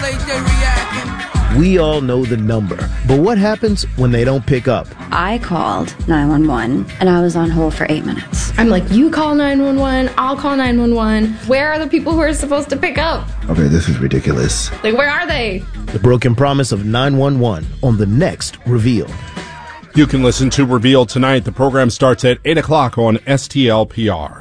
late they reacting. We all know the number, but what happens when they don't pick up? I called 911 and I was on hold for 8 minutes. I'm like, you call 911, I'll call 911. Where are the people who are supposed to pick up? Okay, this is ridiculous. Like, where are they? The broken promise of 911 on the next Reveal. You can listen to Reveal tonight. The program starts at 8 o'clock on STLPR.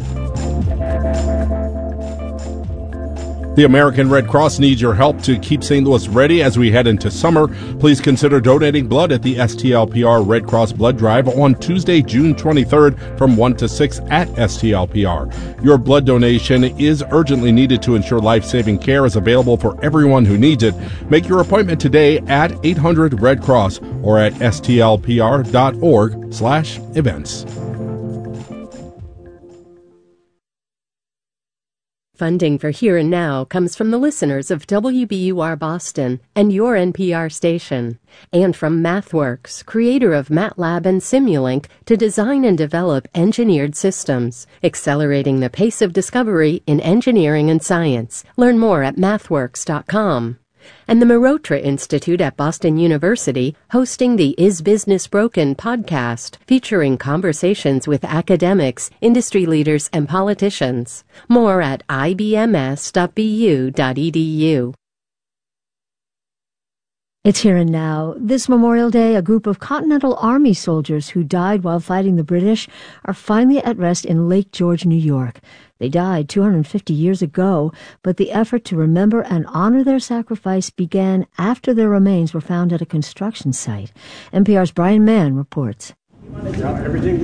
The American Red Cross needs your help to keep St. Louis ready as we head into summer. Please consider donating blood at the STLPR Red Cross Blood Drive on Tuesday, June 23rd from 1 to 6 at STLPR. Your blood donation is urgently needed to ensure life-saving care is available for everyone who needs it. Make your appointment today at 800 Red Cross or at stlpr.org/events. Funding for Here and Now comes from the listeners of WBUR Boston and your NPR station, and from MathWorks, creator of MATLAB and Simulink, to design and develop engineered systems, accelerating the pace of discovery in engineering and science. Learn more at mathworks.com. And the Marotra Institute at Boston University, hosting the Is Business Broken podcast, featuring conversations with academics, industry leaders, and politicians. More at ibms.bu.edu. It's Here and Now. This Memorial Day, a group of Continental Army soldiers who died while fighting the British are finally at rest in Lake George, New York. They died 250 years ago, but the effort to remember and honor their sacrifice began after their remains were found at a construction site. NPR's Brian Mann reports.